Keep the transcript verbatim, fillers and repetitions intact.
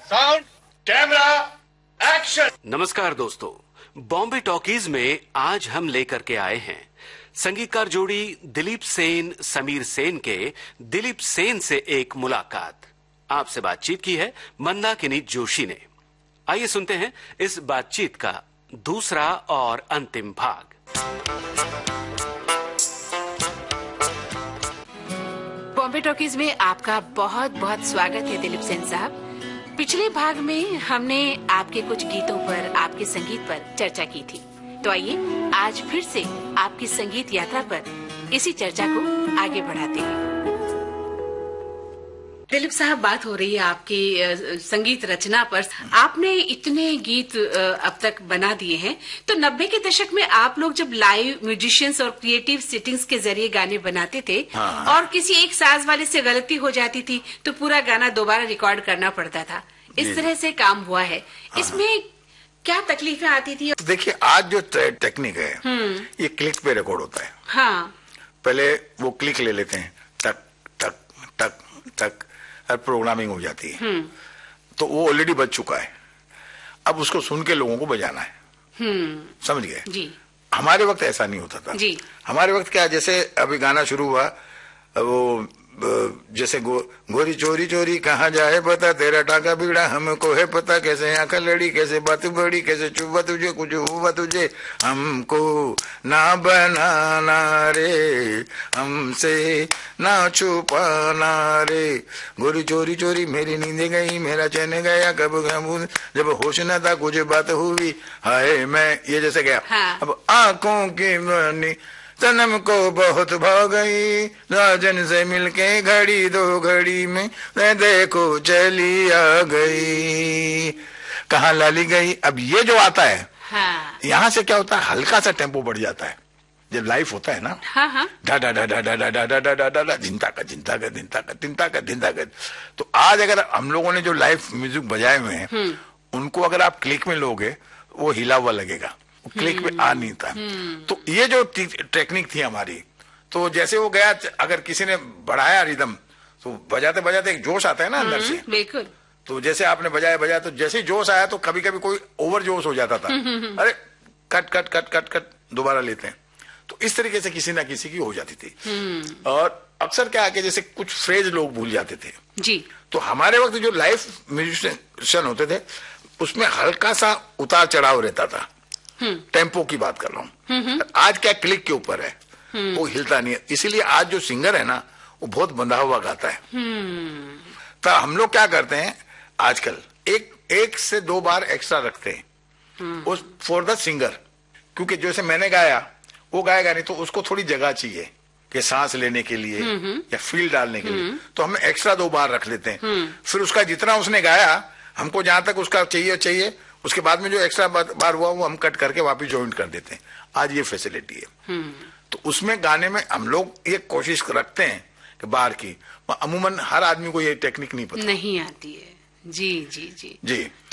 Sound camera action. नमस्कार दोस्तों, Bombay talkies में आज हम लेकर के आए हैं संगीतकार जोड़ी दिलीप सेन समीर सेन के दिलीप सेन से एक मुलाकात। आपसे बातचीत की है मंदाकिनी जोशी ने। आइए सुनते हैं इस बातचीत का दूसरा और अंतिम भाग। बॉम्बे टॉकीज में आपका बहुत बहुत स्वागत है दिलीप सेन साहब। पिछले भाग में हमने आपके कुछ गीतों पर, आपके संगीत पर चर्चा की थी, तो आइए आज फिर से आपकी संगीत यात्रा पर इसी चर्चा को आगे बढ़ाते हैं। दिलीप साहब, बात हो रही है आपकी संगीत रचना पर। आपने इतने गीत अब तक बना दिए हैं, तो नब्बे के दशक में आप लोग जब लाइव म्यूजिशियंस और क्रिएटिव सेटिंग्स के जरिए गाने बनाते थे, हाँ। और किसी एक साज वाले से गलती हो जाती थी तो पूरा गाना दोबारा रिकॉर्ड करना पड़ता था। इस तरह से काम हुआ है। हाँ। इसमें क्या तकलीफें आती थी? तो देखिए, आज जो टेक्निक है ये क्लिक पे रिकॉर्ड होता है। हाँ। पहले वो क्लिक ले लेते हैं, टक टक टक टक, प्रोग्रामिंग हो जाती है, तो वो ऑलरेडी बज चुका है। अब उसको सुन के लोगों को बजाना है। समझ गए जी। हमारे वक्त ऐसा नहीं होता था जी। हमारे वक्त क्या, जैसे अभी गाना शुरू हुआ, वो जैसे गो, गोरी चोरी चोरी कहाँ जाए पता, तेरा टाका बिगड़ा हमको है पता, कैसे आंख लड़ी, कैसे बात बड़ी, कैसे चुबा तुझे, कुछ हुआ तुझे, हमको ना बनाना रे, हमसे ना छुपाना रे, गोरी चोरी चोरी मेरी नींद गई, मेरा चैन गया, कब जब होश न था कुछ बात हुई, हाय मैं, ये जैसे गया। हाँ। अब आंखों की बनी सनम को बहुत भा गई, राजन से मिलके घड़ी दो घड़ी में देखो चली आ गई, कहाँ लाली गई। अब ये जो आता है, हाँ। यहाँ से क्या होता है, हल्का सा टेम्पो बढ़ जाता है जब लाइव होता है ना। हाँ। डा डा डा डा डा डा डा डा डा डा डा, जिंता का जिंता का जिंता का जिंता का जिंता का। तो आज अगर हम लोगों ने जो लाइव म्यूजिक बजाए हुए हैं, उनको अगर आप क्लिक में लोगे वो हिला हुआ लगेगा, क्लिक पे आ नहीं था। तो ये जो टेक्निक थी हमारी, तो जैसे वो गया, अगर किसी ने बढ़ाया रिदम तो बजाते बजाते एक जोश आता है ना अंदर से। बिल्कुल। तो जैसे आपने बजाया बजाया तो जैसे ही जोश आया तो कभी कभी कोई ओवर जोश हो जाता था, अरे cut cut cut cut cut दोबारा लेते हैं। तो इस तरीके से किसी ना किसी की हो जाती थी। और अक्सर क्या है कि जैसे कुछ फ्रेज लोग भूल जाते थे जी। तो हमारे वक्त जो लाइव म्यूजिशियन होते थे उसमें हल्का सा उतार चढ़ाव रहता था। टेम्पो की बात कर रहा हूँ। आज क्या क्लिक के ऊपर है, वो हिलता नहीं है। इसीलिए आज जो सिंगर है ना वो बहुत बंधा हुआ गाता है। तो हम लोग क्या करते हैं आजकल, एक एक से दो बार एक्स्ट्रा रखते हैं उस फॉर द सिंगर, क्योंकि जैसे मैंने गाया वो गाएगा नहीं, तो उसको थोड़ी जगह चाहिए कि सांस लेने के लिए या फील डालने के लिए, तो हम एक्स्ट्रा दो बार रख लेते हैं। फिर उसका जितना उसने गाया, हमको जहां तक उसका चाहिए चाहिए, उसके बाद में जो एक्स्ट्रा बार हुआ वो हम कट करके वापस ज्वाइन कर देते हैं। आज ये फैसिलिटी है। तो उसमें गाने में हम लोग ये कोशिश रखते हैं कि बाहर की, अमूमन हर आदमी को ये टेक्निक नहीं पता, नहीं आती है। जी जी जी जी।